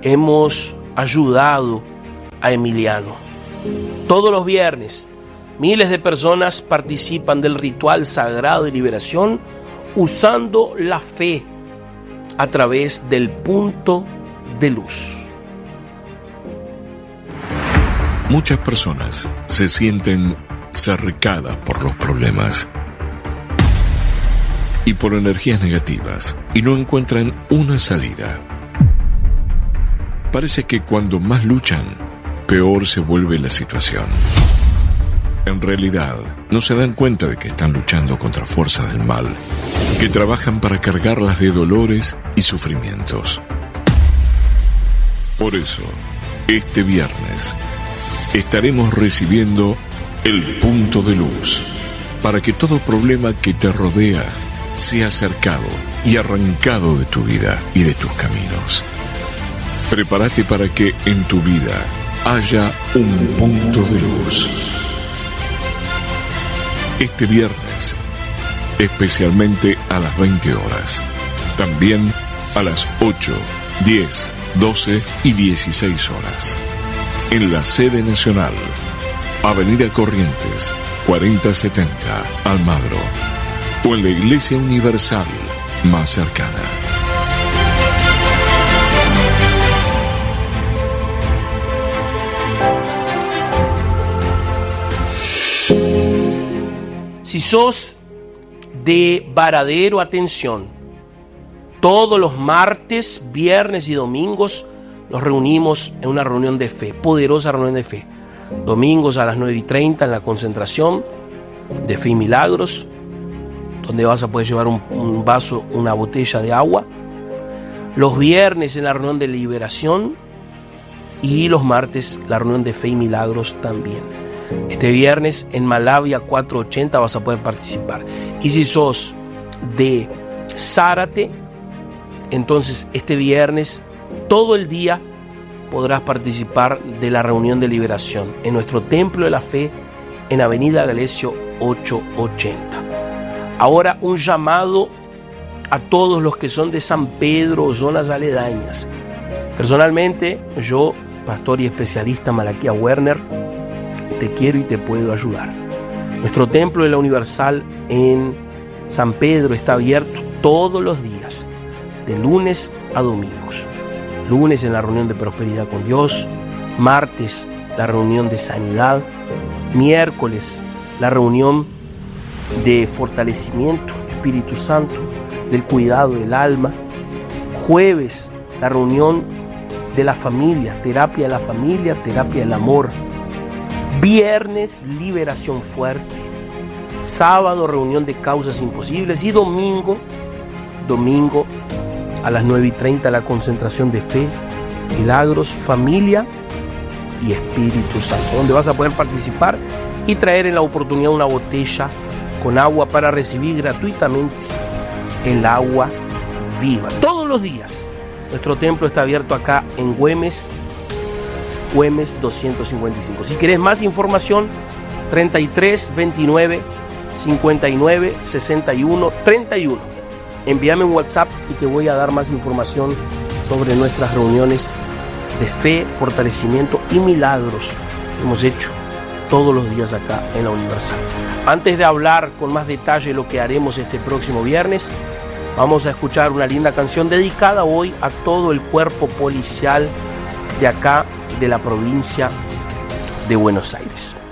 hemos ayudado a Emiliano. Todos los viernes, miles de personas participan del ritual sagrado de liberación usando la fe a través del punto de luz. Muchas personas se sienten cercadas por los problemas y por energías negativas y no encuentran una salida. Parece que cuando más luchan, peor se vuelve la situación. En realidad, no se dan cuenta de que están luchando contra fuerzas del mal, que trabajan para cargarlas de dolores y sufrimientos. Por eso, este viernes, estaremos recibiendo el punto de luz, para que todo problema que te rodea sea acercado y arrancado de tu vida y de tus caminos. Prepárate para que en tu vida haya un punto de luz. Este viernes, especialmente a las 20 horas, también a las 8, 10, 12 y 16 horas. En la sede nacional, Avenida Corrientes, 4070, Almagro, o en la Iglesia Universal más cercana. Si sos de Varadero, atención, todos los martes, viernes y domingos nos reunimos en una reunión de fe, poderosa reunión de fe. Domingos a las 9:30 en la concentración de Fe y Milagros, donde vas a poder llevar un vaso, una botella de agua. Los viernes en la reunión de liberación y los martes la reunión de Fe y Milagros también. Este viernes en Malavia 480 vas a poder participar. Y si sos de Zárate, entonces este viernes todo el día podrás participar de la reunión de liberación en nuestro Templo de la Fe en Avenida Galesio 880. Ahora un llamado a todos los que son de San Pedro o zonas aledañas. Personalmente, yo, pastor y especialista Malaquía Werner, te quiero y te puedo ayudar. Nuestro Templo de la Universal en San Pedro está abierto todos los días, de lunes a domingos. Lunes en la reunión de prosperidad con Dios, martes la reunión de sanidad, miércoles la reunión de fortalecimiento, Espíritu Santo, del cuidado del alma, jueves la reunión de la familia, terapia de la familia, terapia del amor, viernes liberación fuerte, sábado reunión de causas imposibles y domingo a las 9:30 la concentración de fe, milagros, familia y Espíritu Santo, donde vas a poder participar y traer en la oportunidad una botella con agua para recibir gratuitamente el agua viva. Todos los días nuestro templo está abierto acá en Güemes 255. Si querés más información, 33 29 59 61 31. Envíame un WhatsApp y te voy a dar más información sobre nuestras reuniones de fe, fortalecimiento y milagros que hemos hecho todos los días acá en la Universal. Antes de hablar con más detalle lo que haremos este próximo viernes, vamos a escuchar una linda canción dedicada hoy a todo el cuerpo policial de acá, de la provincia de Buenos Aires.